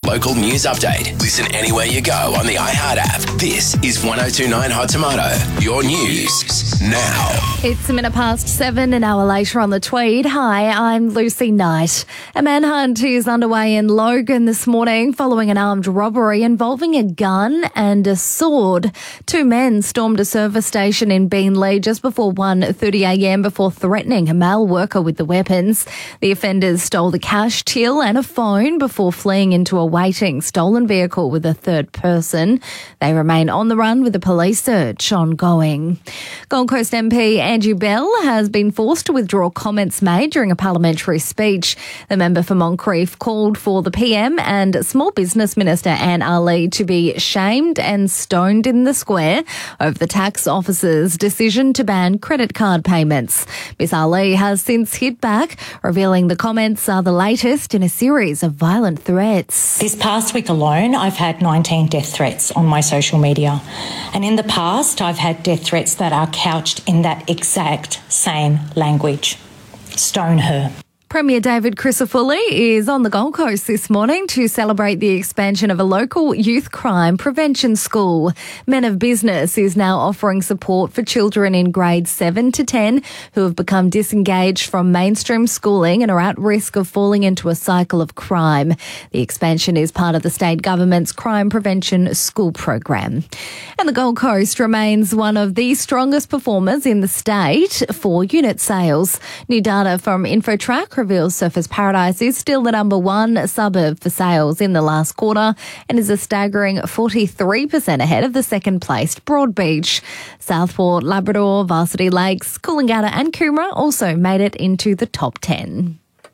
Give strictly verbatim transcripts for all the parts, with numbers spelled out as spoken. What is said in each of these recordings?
local news update. Listen anywhere you go on the iHeart app. This is one oh two nine Hot Tomato, your news now. It's a minute past seven, an hour later on the Tweed. Hi, I'm Lucy Knight. A manhunt is underway in Logan this morning following an armed robbery involving a gun and a sword. Two men stormed a service station in Beenleigh just before one thirty a m before threatening a male worker with the weapons. The offenders stole the cash till and a phone before fleeing into a waiting stolen vehicle with a third person. They remain on the run with the police search ongoing. Gold Coast M P Andrew Bell has been forced to withdraw comments made during a parliamentary speech. The member for Moncrief called for the P M and Small Business Minister Anne Ali to be shamed and stoned in the square over the tax office's decision to ban credit card payments. Miss Ali has since hit back, revealing the comments are the latest in a series of violent threats. This past week alone, I've had nineteen death threats on my social media. And in the past, I've had death threats that are couched in that exact same language. Stone her. Premier David Crisafulli is on the Gold Coast this morning to celebrate the expansion of a local youth crime prevention school. Men of Business is now offering support for children in grades seven to ten who have become disengaged from mainstream schooling and are at risk of falling into a cycle of crime. The expansion is part of the state government's crime prevention school program. And the Gold Coast remains one of the strongest performers in the state for unit sales. New data from InfoTrack reveals Surfers Paradise is still the number one suburb for sales in the last quarter and is a staggering forty-three percent ahead of the second placed Broadbeach. Southport, Labrador, Varsity Lakes, Coolangatta and Coomera also made it into the top ten.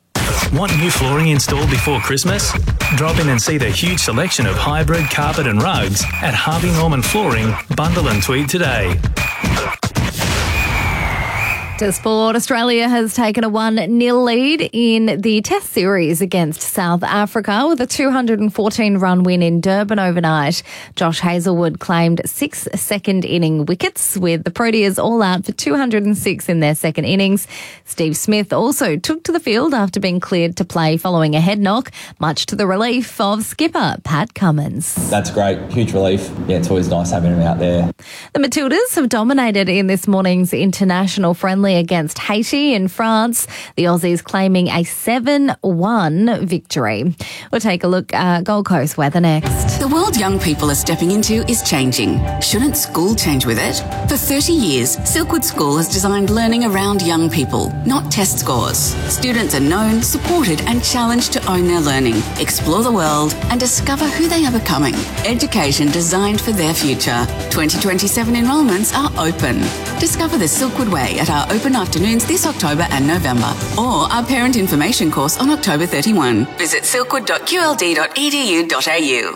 Want new flooring installed before Christmas? Drop in and see the huge selection of hybrid carpet and rugs at Harvey Norman Flooring, Bundle and Tweed today. To sport, Australia has taken a one nil lead in the Test series against South Africa with a two hundred fourteen run win in Durban overnight. Josh Hazlewood claimed six second-inning wickets, with the Proteas all out for two hundred six in their second innings. Steve Smith also took to the field after being cleared to play following a head knock, much to the relief of skipper Pat Cummins. That's great. Huge relief. Yeah, it's always nice having him out there. The Matildas have dominated in this morning's international friendly against Haiti in France, the Aussies claiming a seven one victory. We'll take a look at Gold Coast weather next. The world young people are stepping into is changing. Shouldn't school change with it? For thirty years, Silkwood School has designed learning around young people, not test scores. Students are known, supported and challenged to own their learning, explore the world and discover who they are becoming. Education designed for their future. twenty twenty-seven enrolments are open. Discover the Silkwood Way at our open afternoons this October and November, or our parent information course on October thirty-first. Visit silkwood dot q l d dot e d u dot a u.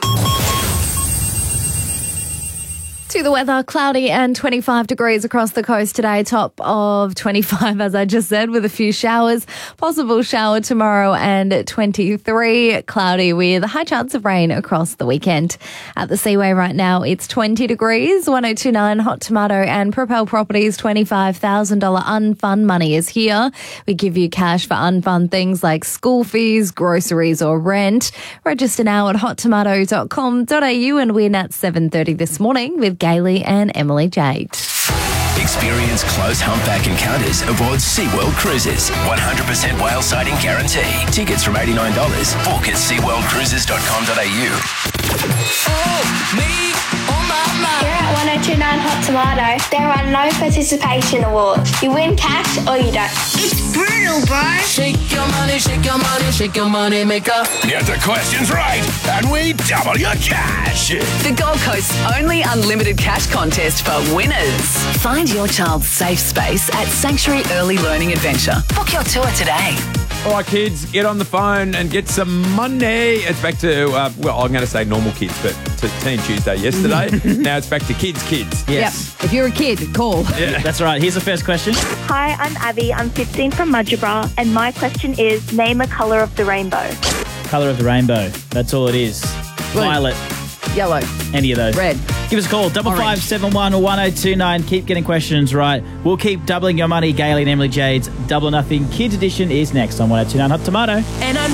To the weather, cloudy and twenty-five degrees across the coast today, top of twenty-five, as I just said, with a few showers. Possible shower tomorrow and twenty-three, cloudy with a high chance of rain across the weekend. At the Seaway right now, it's twenty degrees, one oh two nine Hot Tomato and Propel Properties twenty-five thousand dollars unfund money is here. We give you cash for unfund things like school fees, groceries or rent. Register now at hot tomato dot com dot a u and win at seven thirty this morning with Gailey and Emily Jade. Experience close humpback encounters aboard SeaWorld Cruises. one hundred percent whale sighting guarantee. Tickets from eighty-nine dollars. Book at sea world cruises dot com dot a u. Oh, me, oh my, my. Here at one oh two nine Hot Tomato, there are no participation awards. You win cash or you don't. It's brutal, bro. Shake your money, shake your money, shake your money maker. Get the questions right, and we double your cash. The Gold Coast's only unlimited cash contest for winners. Find your child's safe space at Sanctuary Early Learning Adventure. Book your tour today. All right, kids, get on the phone and get some money. It's back to, uh, well, I'm going to say normal kids, but to Teen Tuesday yesterday. Now it's back to kids, kids. Yes. Yep. If you're a kid, call. Yeah. That's right. Here's the first question. Hi, I'm Abby. I'm fifteen from Mudgeeraba, and my question is, name a colour of the rainbow. Colour of the rainbow. That's all it is. Blue. Violet. Yellow. Any of those. Red. Give us a call, double five seven one or one oh two nine. Keep getting questions right. We'll keep doubling your money. Gailey and Emily Jade's Double or Nothing Kids Edition is next on one oh two nine Hot Tomato. And I